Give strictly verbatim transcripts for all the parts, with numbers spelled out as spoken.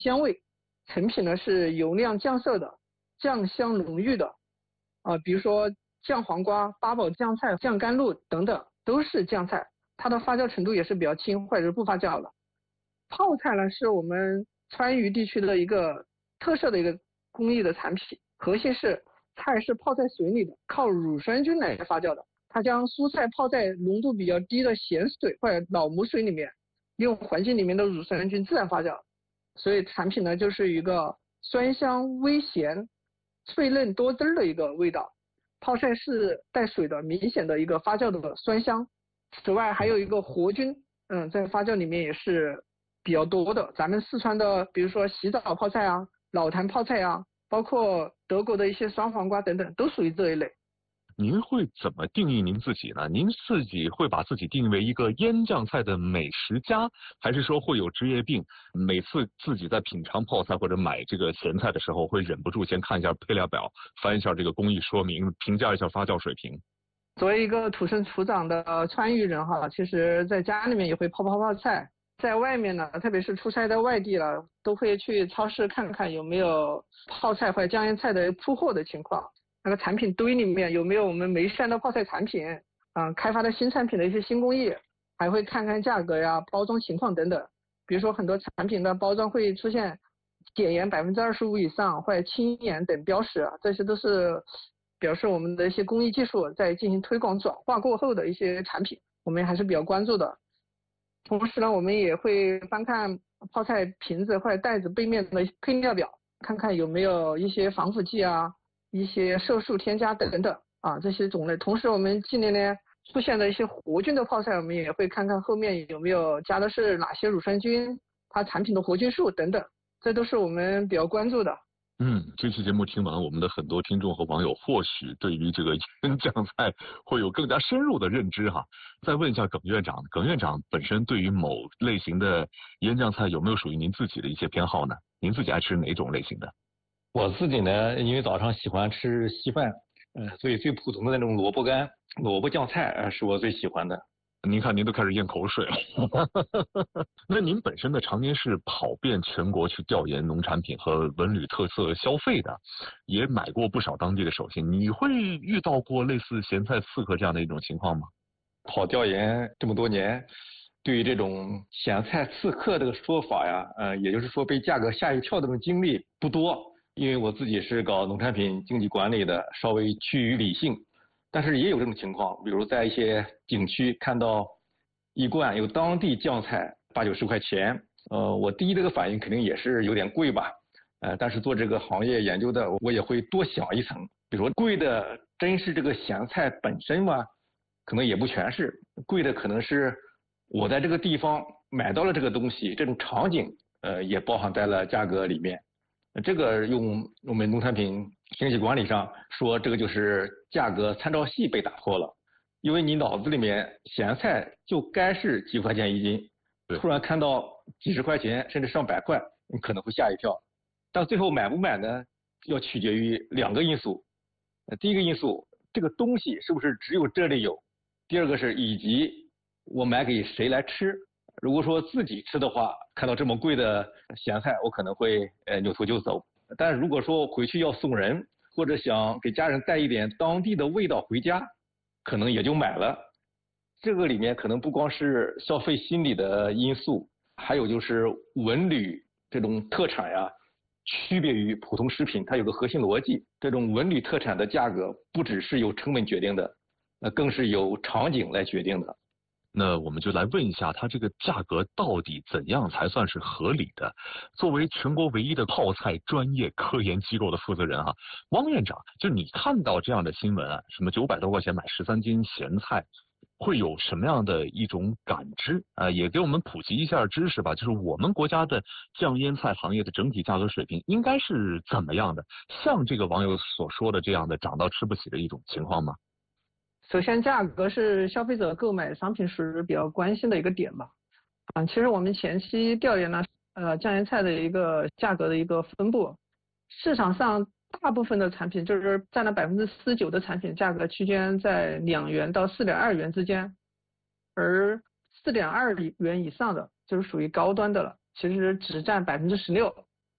香味，成品呢是油亮酱色的，酱香浓郁的，啊、呃，比如说酱黄瓜、八宝酱菜、酱甘露等等，都是酱菜，它的发酵程度也是比较轻或者是不发酵的。泡菜呢是我们川渝地区的一个特色的一个工艺的产品，核心是菜是泡在水里的，靠乳酸菌来发酵的。它将蔬菜泡在浓度比较低的咸水或者老母水里面，用环境里面的乳酸菌自然发酵，所以产品呢就是一个酸香微咸、脆嫩多汁的一个味道。泡菜是带水的，明显的一个发酵的酸香。此外还有一个活菌，嗯，在发酵里面也是比较多的。咱们四川的，比如说洗澡泡菜啊、老坛泡菜啊，包括德国的一些酸黄瓜等等，都属于这一类。 您会怎么定义您自己呢？您自己会把自己定义为一个腌酱菜的美食家，还是说会有职业病，每次自己在品尝泡菜或者买这个咸菜的时候，会忍不住先看一下配料表，翻一下这个工艺说明，评价一下发酵水平？ 作为一个土生土长的川渝人哈，其实在家里面也会泡泡泡菜，在外面呢，特别是出差在外地了，都会去超市看看有没有泡菜或者酱腌菜的铺货的情况。那个产品堆里面有没有我们眉山的泡菜产品，啊、呃，开发的新产品的一些新工艺，还会看看价格呀、包装情况等等。比如说很多产品的包装会出现减盐百分之二十五以上或者轻盐等标识，这些都是表示我们的一些工艺技术在进行推广转化过后的一些产品，我们还是比较关注的。同时呢，我们也会翻看泡菜瓶子或者袋子背面的配料表，看看有没有一些防腐剂啊、一些色素添加等等啊这些种类。同时我们近年来出现的一些活菌的泡菜，我们也会看看后面有没有加的是哪些乳酸菌，它产品的活菌数等等，这都是我们比较关注的。 嗯，这期节目听完，我们的很多听众和网友或许对于这个腌酱菜会有更加深入的认知哈。再问一下耿院长，耿院长本身对于某类型的腌酱菜有没有属于您自己的一些偏好呢？您自己爱吃哪种类型的？ 我自己呢，因为早上喜欢吃稀饭，呃，所以最普通的那种萝卜干、萝卜酱菜，呃，是我最喜欢的。 您看，您都开始咽口水了。那您本身呢，常年是跑遍全国去调研农产品和文旅特色消费的，也买过不少当地的手信。你会遇到过类似咸菜刺客这样的一种情况吗？ 跑调研这么多年，对于这种咸菜刺客这个说法呀，呃，也就是说被价格吓一跳的这种经历不多，因为我自己是搞农产品经济管理的，稍微趋于理性。但是也有这种情况，比如在一些景区看到一罐有当地酱菜八九十块钱，呃，我第一这个反应肯定也是有点贵吧，呃，但是做这个行业研究的，我也会多想一层，比如说贵的真是这个咸菜本身吗？可能也不全是，贵的可能是我在这个地方买到了这个东西，这种场景，呃，也包含在了价格里面。这个用我们农产品经济管理上说，这个就是价格参照系被打破了，因为你脑子里面咸菜就该是几块钱一斤，突然看到几十块钱甚至上百块，你可能会吓一跳。但最后买不买呢，要取决于两个因素。第一个因素，这个东西是不是只有这里有；第二个是以及我买给谁来吃。如果说自己吃的话，看到这么贵的咸菜，我可能会呃扭头就走。但如果说回去要送人，或者想给家人带一点当地的味道回家，可能也就买了。这个里面可能不光是消费心理的因素，还有就是文旅这种特产呀，区别于普通食品，它有个核心逻辑。这种文旅特产的价格不只是由成本决定的，那更是由场景来决定的。 那我们就来问一下，它这个价格到底怎样才算是合理的？作为全国唯一的泡菜专业科研机构的负责人哈，汪院长，就你看到这样的新闻啊，什么九百多块钱买十三斤咸菜，会有什么样的一种感知啊、呃？也给我们普及一下知识吧。就是我们国家的酱腌菜行业的整体价格水平应该是怎么样的？像这个网友所说的这样的涨到吃不起的一种情况吗？ 首先，价格是消费者购买商品时比较关心的一个点吧。啊，其实我们前期调研了呃酱腌菜的一个价格的一个分布，市场上大部分的产品就是占了百分之四十九的产品价格区间在两元到四点二元之间，而四点二元以上的就是属于高端的了，其实只占百分之十六，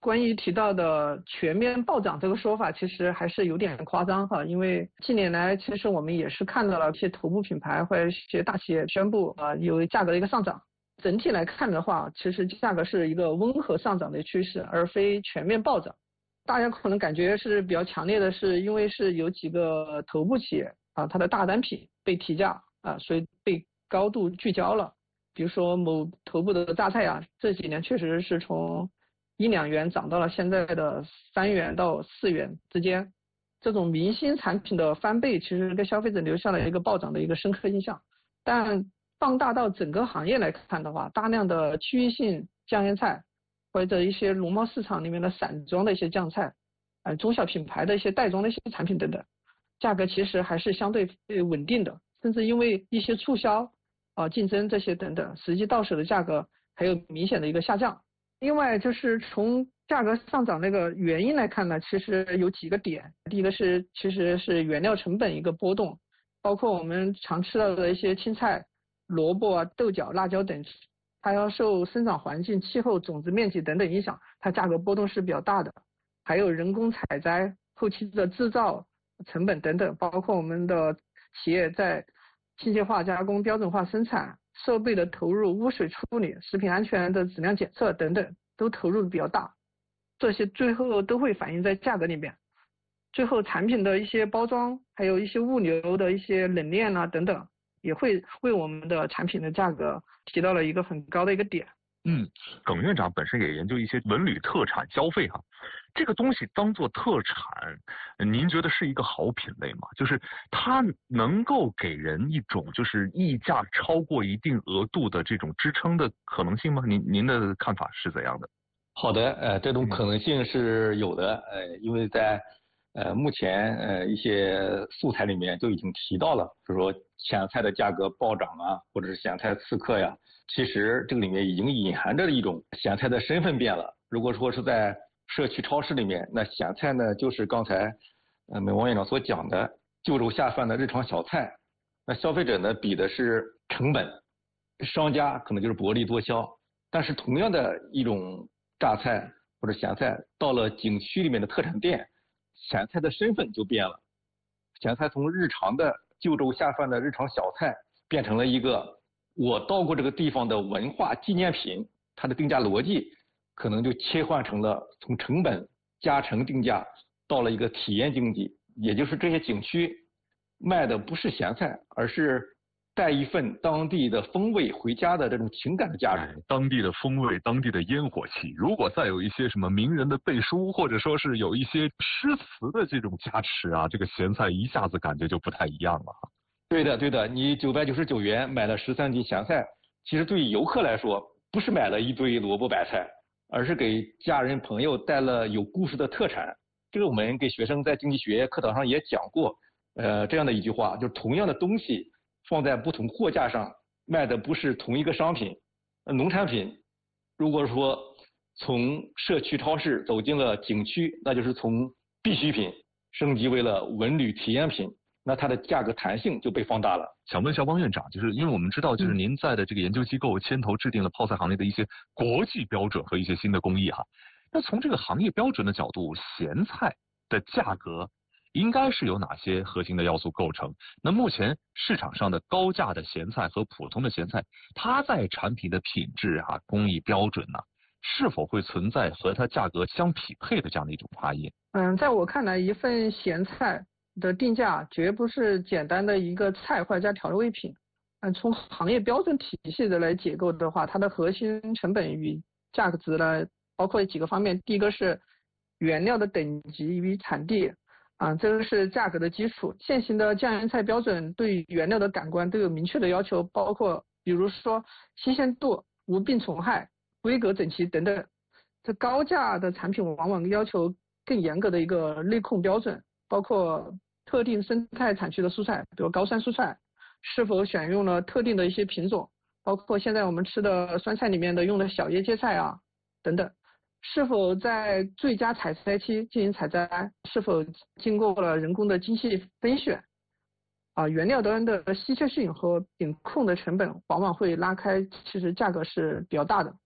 关于提到的全面暴涨这个说法，其实还是有点夸张哈，因为近年来其实我们也是看到了一些头部品牌或者一些大企业宣布啊、呃、有价格的一个上涨。整体来看的话，其实价格是一个温和上涨的趋势，而非全面暴涨。大家可能感觉是比较强烈的是，因为是有几个头部企业啊，它的大单品被提价啊，所以被高度聚焦了。比如说某头部的榨菜啊，这几年确实是从一两元涨到了现在的三元到四元之间，这种明星产品的翻倍，其实给消费者留下了一个暴涨的一个深刻印象。但放大到整个行业来看的话，大量的区域性酱腌菜，或者一些农贸市场里面的散装的一些酱菜，呃，中小品牌的一些袋装的一些产品等等，价格其实还是相对稳定的，甚至因为一些促销、啊、呃、竞争这些等等，实际到手的价格还有明显的一个下降。另外就是从价格上涨那个原因来看呢，其实有几个点。第一个是其实是原料成本一个波动，包括我们常吃到的一些青菜、萝卜啊、豆角、辣椒等，它要受生长环境、气候、种子面积等等影响，它价格波动是比较大的。还有人工采摘、后期的制造成本等等，包括我们的企业在机械化加工、标准化生产、设备的投入、污水处理、食品安全的质量检测等等，都投入比较大，这些最后都会反映在价格里面。最后产品的一些包装，还有一些物流的一些冷链啊等等，也会为我们的产品的价格提到了一个很高的一个点。 嗯，耿院长本身也研究一些文旅特产消费哈，这个东西当做特产，您觉得是一个好品类吗？就是它能够给人一种就是溢价超过一定额度的这种支撑的可能性吗？您您的看法是怎样的？ 好的，呃，这种可能性是有的，呃，因为在呃目前呃一些素材里面就已经提到了，比如说咸菜的价格暴涨啊，或者是咸菜刺客呀。其实这个里面已经隐含着一种咸菜的身份变了。如果说是在社区超市里面，那咸菜呢就是刚才呃美王院长所讲的就肉下饭的日常小菜。那消费者呢比的是成本，商家可能就是薄利多销。但是同样的一种榨菜或者咸菜，到了景区里面的特产店，咸菜的身份就变了。咸菜从日常的就肉下饭的日常小菜，变成了一个我到过这个地方的文化纪念品，它的定价逻辑可能就切换成了从成本加成定价到了一个体验经济，也就是这些景区卖的不是咸菜，而是带一份当地的风味回家的这种情感的价值。 哎，当地的风味，当地的烟火气，如果再有一些什么名人的背书，或者说是有一些诗词的这种加持啊，这个咸菜一下子感觉就不太一样了。 对的，对的，你九百九十九元买了十三斤咸菜，其实对于游客来说，不是买了一堆萝卜白菜，而是给家人朋友带了有故事的特产。这个我们给学生在经济学课堂上也讲过，呃，这样的一句话，就是同样的东西放在不同货架上卖的不是同一个商品。呃、农产品如果说从社区超市走进了景区，那就是从必需品升级为了文旅体验品。那它的价格弹性就被放大了。 想问一下汪院长，就是因为我们知道，就是您在的这个研究机构牵头制定了泡菜行业的一些国际标准和一些新的工艺哈。那从这个行业标准的角度，咸菜的价格应该是由哪些核心的要素构成？那目前市场上的高价的咸菜和普通的咸菜，它在产品的品质啊、工艺标准呢、啊，是否会存在和它价格相匹配的这样的一种差异？ 嗯，在我看来，一份咸菜的定价绝不是简单的一个菜或者加调味品。嗯，从行业标准体系的来解构的话，它的核心成本与价格值呢，包括几个方面。第一个是原料的等级与产地，啊，这个是价格的基础。现行的酱腌菜标准对原料的感官都有明确的要求，包括比如说新鲜度、无病虫害、规格整齐等等。这高价的产品往往要求更严格的一个内控标准，包括特定生态产区的蔬菜，比如高山蔬菜，是否选用了特定的一些品种，包括现在我们吃的酸菜里面的用的小叶芥菜啊等等，是否在最佳采摘期进行采摘，是否经过了人工的精细分选，啊，原料端的稀缺性和品控的成本往往会拉开，其实价格是比较大的。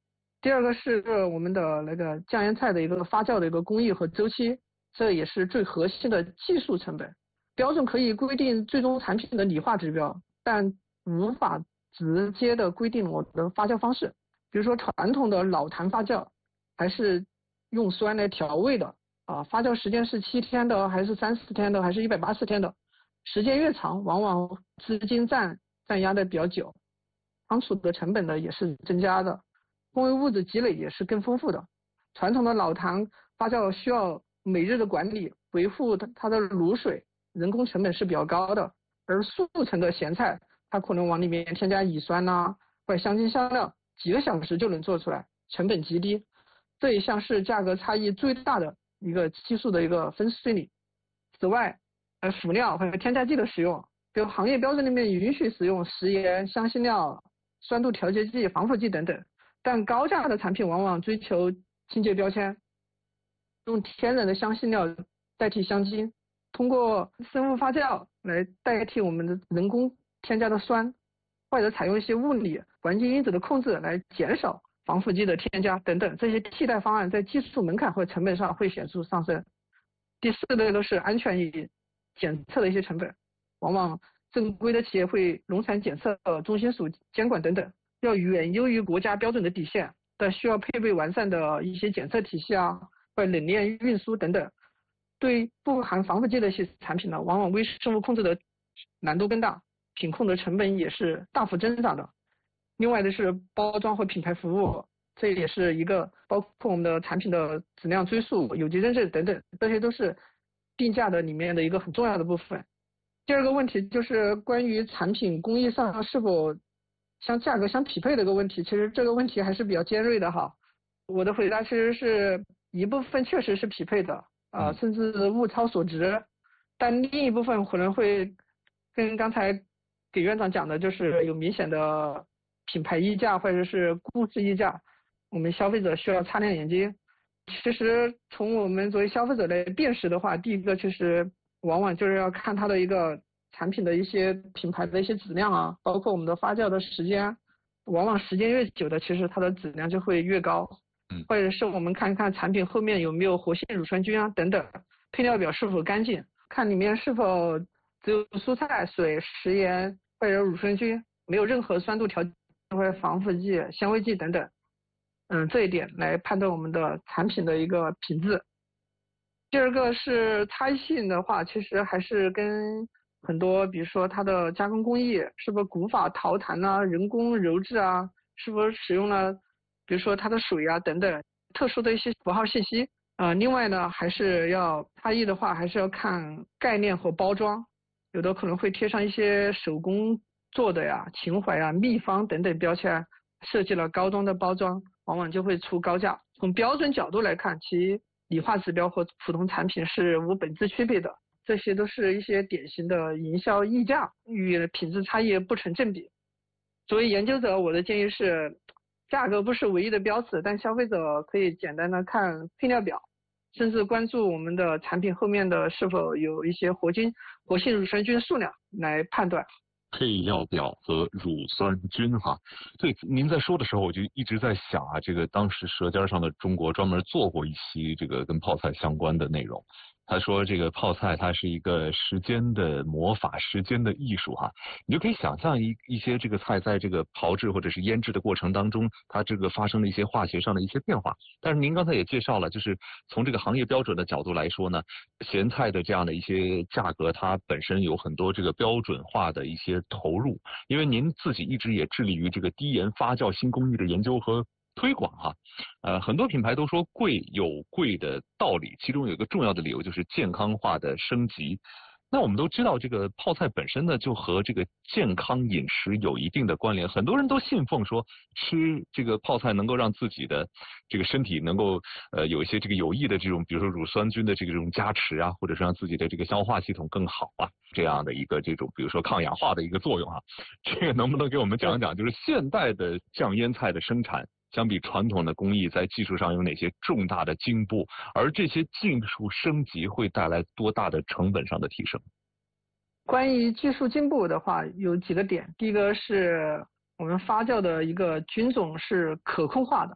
第二个是我们的那个酱腌菜的一个发酵的一个工艺和周期，这也是最核心的技术成本。标准可以规定最终产品的理化指标，但无法直接的规定我的发酵方式。比如说传统的老坛发酵，还是用酸来调味的啊，发酵时间是七天的，还是三十天的，还是一百八十天的？时间越长，往往资金占占压的比较久，仓储的成本呢也是增加的，工业物质积累也是更丰富的。传统的老坛发酵需要每日的管理，维护它它的卤水，人工成本是比较高的。而速成的咸菜，它可能往里面添加乙酸呐、啊，或者香精香料，几个小时就能做出来，成本极低。这一项是价格差异最大的一个技术的一个分水岭。此外，呃，辅料或者添加剂的使用，比如行业标准里面允许使用食盐、香辛料、酸度调节剂、防腐剂等等，但高价的产品往往追求清洁标签，用天然的香辛料代替香精，通过生物发酵来代替我们的人工添加的酸，或者采用一些物理环境因子的控制来减少防腐剂的添加等等，这些替代方案在技术门槛和成本上会显著上升。第四类都是安全与检测的一些成本，往往正规的企业会农产检测中心属监管等等，要远优于国家标准的底线，但需要配备完善的一些检测体系啊，或者冷链运输等等。对不含防腐剂的一些产品呢，往往微生物控制的难度更大，品控的成本也是大幅增长的。另外的是包装和品牌服务，这也是一个包括我们的产品的质量追溯、有机认证等等，这些都是定价的里面的一个很重要的部分。第二个问题就是关于产品工艺上是否相价格相匹配的一个问题，其实这个问题还是比较尖锐的哈。我的回答其实是一部分确实是匹配的，啊、呃，甚至物超所值，但另一部分可能会跟刚才给院长讲的，就是有明显的品牌溢价或者是故事溢价，我们消费者需要擦亮眼睛。其实从我们作为消费者来辨识的话，第一个其实往往就是要看它的一个产品的一些品牌的一些质量啊，包括我们的发酵的时间，往往时间越久的，其实它的质量就会越高。或者是我们看看产品后面有没有活性乳酸菌啊等等，配料表是否干净，看里面是否只有蔬菜、水、食盐或者乳酸菌，没有任何酸度调节或者防腐剂、香味剂等等。嗯，这一点来判断我们的产品的一个品质。第二个是差异性的话，其实还是跟很多，比如说它的加工工艺是否古法陶坛啊、人工揉制啊，是否使用了比如说它的水啊等等特殊的一些符号信息。呃，另外呢，还是要差异的话，还是要看概念和包装，有的可能会贴上一些手工做的呀、情怀啊、秘方等等标签，设计了高端的包装，往往就会出高价。从标准角度来看，其理化指标和普通产品是无本质区别的，这些都是一些典型的营销溢价，与品质差异不成正比。作为研究者，我的建议是，价格不是唯一的标尺，但消费者可以简单的看配料表，甚至关注我们的产品后面的是否有一些活菌、活性乳酸菌数量来判断。 配料表和乳酸菌哈，对，您在说的时候，我就一直在想啊，这个当时《舌尖上的中国》专门做过一期这个跟泡菜相关的内容。他说这个泡菜它是一个时间的魔法，时间的艺术哈，你就可以想象一一些这个菜在这个炮制或者是腌制的过程当中，它这个发生了一些化学上的一些变化。但是您刚才也介绍了，就是从这个行业标准的角度来说呢，咸菜的这样的一些价格，它本身有很多这个标准化的一些投入，因为您自己一直也致力于这个低盐发酵新工艺的研究和推广哈，呃，很多品牌都说贵有贵的道理，其中有一个重要的理由就是健康化的升级。那我们都知道，这个泡菜本身呢，就和这个健康饮食有一定的关联。很多人都信奉说，吃这个泡菜能够让自己的这个身体能够呃有一些这个有益的这种，比如说乳酸菌的这种加持啊，或者是让自己的这个消化系统更好啊，这样的一个这种，比如说抗氧化的一个作用啊。这个能不能给我们讲一讲，就是现代的酱腌菜的生产？相比传统的工艺，在技术上有哪些重大的进步？而这些技术升级会带来多大的成本上的提升？ 关于技术进步的话，有几个点。第一个是我们发酵的一个菌种是可控化的，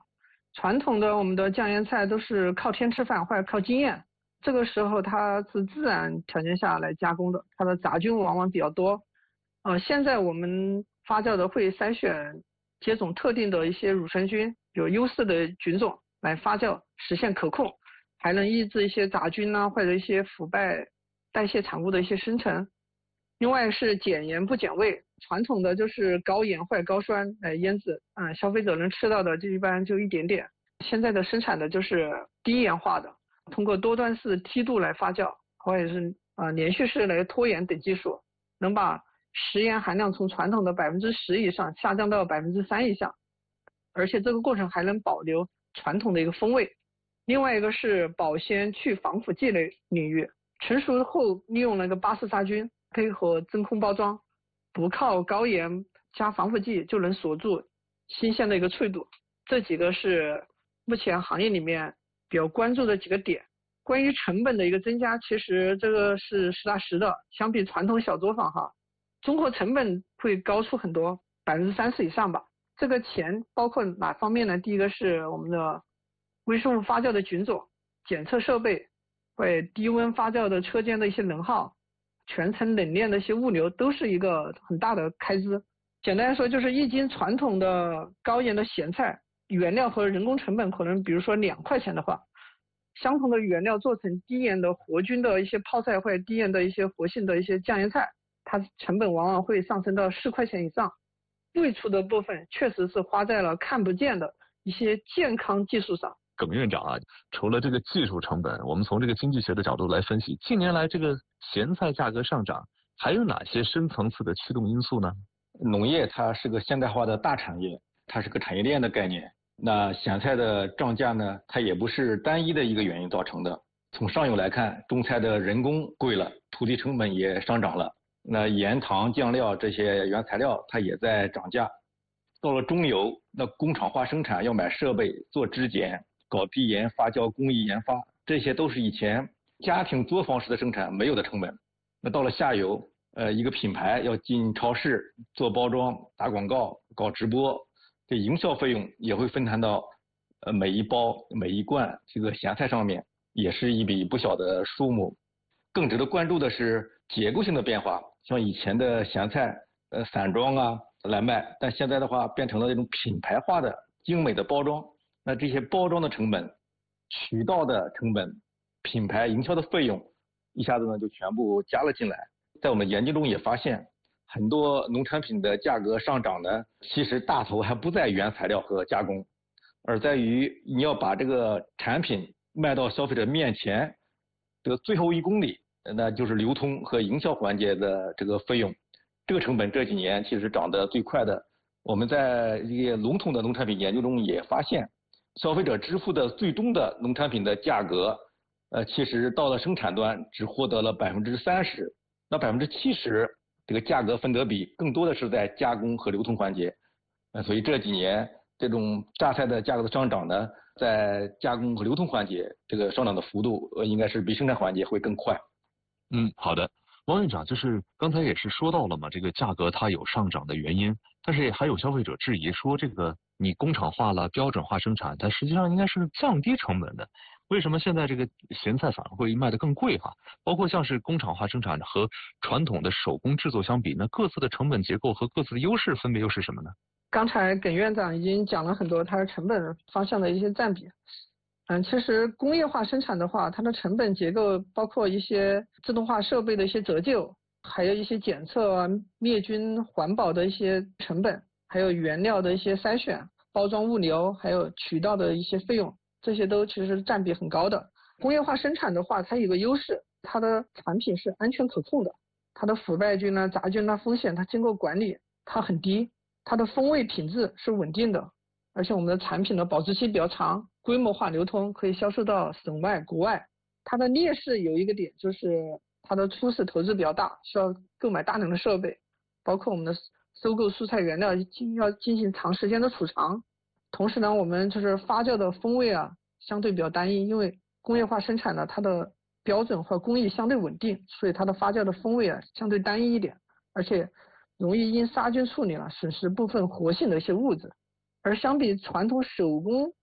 传统的我们的酱腌菜都是靠天吃饭或者靠经验，这个时候它是自然条件下来加工的，它的杂菌往往比较多。呃，现在我们发酵的会筛选接种特定的一些乳生菌，有优势的菌种来发酵，实现可控，还能抑制一些杂菌啊或者一些腐败代谢产物的一些生成。另外是减盐不减味，传统的就是高盐或者高酸来腌制，嗯，消费者能吃到的就一般就一点点。现在的生产的就是低盐化的，通过多段式梯度来发酵，或者是呃连续式来脱盐等技术，能把食盐含量从传统的百分之十以上下降到百分之三以下，而且这个过程还能保留传统的一个风味。另外一个是保鲜去防腐剂类领域，成熟后利用那个巴氏杀菌配合真空包装，不靠高盐加防腐剂就能锁住新鲜的一个脆度。这几个是目前行业里面比较关注的几个点。关于成本的一个增加，其实这个是实打实的，相比传统小作坊哈，中国成本会高出很多，百分之三十以上吧。这个钱包括哪方面呢？第一个是我们的微生物发酵的菌种、检测设备，会低温发酵的车间的一些能耗，全程冷链的一些物流，都是一个很大的开支。简单来说，就是一斤传统的高盐的咸菜，原料和人工成本可能比如说两块钱的话，相同的原料做成低盐的活菌的一些泡菜或者低盐的一些活性的一些酱腌菜，它成本往往会上升到四块钱以上。最初的部分确实是花在了看不见的一些健康技术上。 耿院长啊，除了这个技术成本，我们从这个经济学的角度来分析，近年来这个咸菜价格上涨，还有哪些深层次的驱动因素呢？ 农业它是个现代化的大产业，它是个产业链的概念。那咸菜的涨价呢，它也不是单一的一个原因造成的。从上游来看，种菜的人工贵了，土地成本也上涨了，那盐糖酱料这些原材料它也在涨价。到了中游，那工厂化生产要买设备、做质检、搞低盐发酵工艺研发，这些都是以前家庭作坊式的生产没有的成本。那到了下游，呃，一个品牌要进超市做包装、打广告、搞直播，这营销费用也会分摊到呃每一包、每一罐这个咸菜上面，也是一笔不小的数目。更值得关注的是结构性的变化，像以前的咸菜呃散装啊来卖，但现在的话变成了这种品牌化的精美的包装。那这些包装的成本、渠道的成本、品牌营销的费用，一下子呢就全部加了进来。在我们研究中也发现，很多农产品的价格上涨呢，其实大头还不在原材料和加工，而在于你要把这个产品卖到消费者面前的最后一公里，那就是流通和营销环节的这个费用。这个成本这几年其实涨得最快的。我们在一个笼统的农产品研究中也发现，消费者支付的最终的农产品的价格，呃，其实到了生产端只获得了百分之三十。那百分之七十这个价格分得比更多的是在加工和流通环节，呃，所以这几年这种榨菜的价格的上涨呢，在加工和流通环节这个上涨的幅度，呃，应该是比生产环节会更快。 嗯，好的，王院长，就是刚才也是说到了嘛，这个价格它有上涨的原因，但是还有消费者质疑说，这个你工厂化了、标准化生产，它实际上应该是降低成本的。为什么现在这个咸菜反而会卖得更贵哈？包括像是工厂化生产和传统的手工制作相比，那各自的成本结构和各自的优势分别又是什么呢？ 刚才耿院长已经讲了很多它的成本方向的一些占比。嗯，其实工业化生产的话，它的成本结构包括一些自动化设备的一些折旧，还有一些检测啊、灭菌、环保的一些成本，还有原料的一些筛选、包装物流，还有渠道的一些费用。这些都其实占比很高的。工业化生产的话，它有个优势，它的产品是安全可控的，它的腐败菌啊、杂菌啊风险它经过管理，它很低，它的风味品质是稳定的，而且我们的产品的保质期比较长，规模化流通，可以销售到省外、国外。它的劣势有一个点就是它的初始投资比较大，需要购买大量的设备，包括我们的收购蔬菜原料要进行长时间的储藏。同时呢，我们就是发酵的风味啊，相对比较单一，因为工业化生产呢，它的标准和工艺相对稳定，所以它的发酵的风味啊相对单一一点，而且容易因杀菌处理了损失部分活性的一些物质。而相比传统手工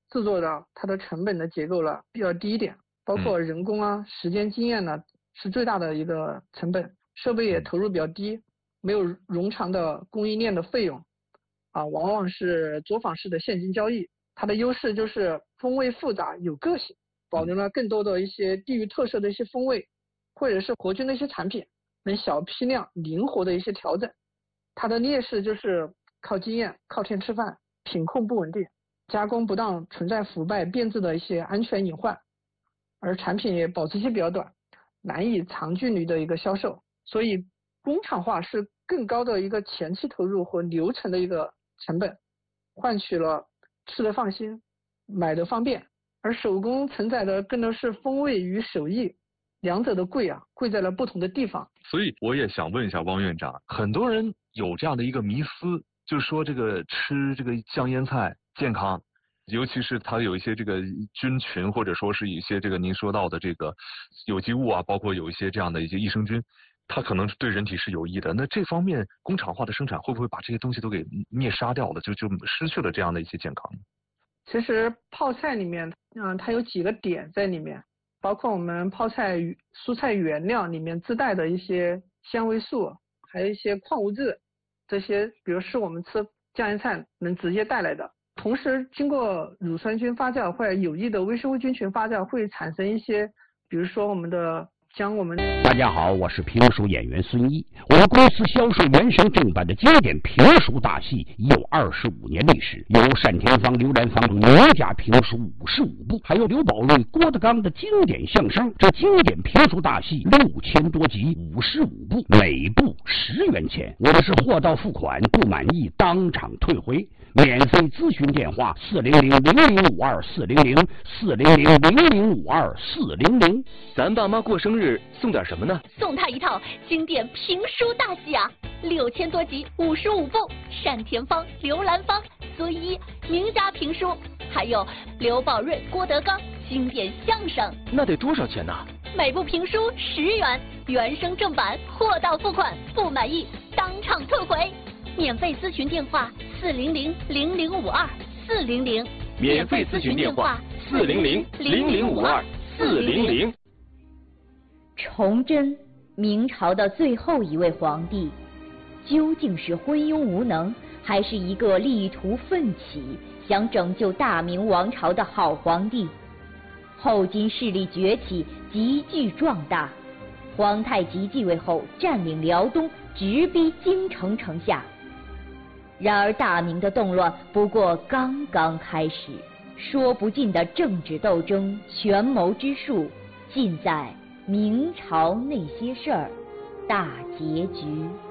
制作的，它的成本的结构了比较低一点，包括人工啊、时间经验呢是最大的一个成本，设备也投入比较低，没有冗长的供应链的费用，啊，往往是作坊式的现金交易。它的优势就是风味复杂有个性，保留了更多的一些地域特色的一些风味，或者是国军的一些产品，能小批量灵活的一些调整。它的劣势就是靠经验靠天吃饭，品控不稳定，加工不当存在腐败变质的一些安全隐患，而产品也保质期比较短，难以长距离的一个销售。所以工厂化是更高的一个前期投入和流程的一个成本，换取了吃得放心买得方便，而手工承载的更多是风味与手艺，两者的贵啊贵在了不同的地方。 所以我也想问一下汪院长，很多人有这样的一个迷思，就是说这个吃这个酱腌菜健康，尤其是它有一些这个菌群，或者说是一些这个您说到的这个有机物啊，包括有一些这样的一些益生菌，它可能对人体是有益的。那这方面工厂化的生产会不会把这些东西都给灭杀掉了，就就失去了这样的一些健康？ 其实泡菜里面，嗯，它有几个点在里面，包括我们泡菜蔬菜原料里面自带的一些纤维素，还有一些矿物质，这些比如是我们吃酱腌菜能直接带来的。同时经过乳酸菌发酵或者有益的微生物菌群发酵，会产生一些，比如说我们的将我们。 大家好，我是评书演员孙一。我们公司销售原声正版的经典评书大戏已有二十五年历史，有单田芳、刘兰芳等名家评书五十五部，还有刘宝瑞、郭德纲的经典相声。这经典评书大戏六千多集，五十五部，每部十元钱。我们是货到付款，不满意当场退回。免费咨询电话：四零零零零五二四零零四零零零零五二四零零。 咱爸妈过生日送点什么呢？ 送他一套经典评书大戏啊，六千多集，五十五部，单田芳、刘兰芳、孙一名家评书，还有刘宝瑞、郭德纲经典相声。 那得多少钱呢？ 每部评书十元，原声正版，货到付款，不满意当场退回。免费咨询电话：四零零零零五二四零零。 免费咨询电话：四零零零零五二四零零。 崇祯，明朝的最后一位皇帝，究竟是昏庸无能，还是一个力图奋起、想拯救大明王朝的好皇帝？后金势力崛起，急剧壮大。皇太极继位后，占领辽东，直逼京城城下。然而大明的动乱不过刚刚开始，说不尽的政治斗争、权谋之术，尽在明朝那些事儿大结局。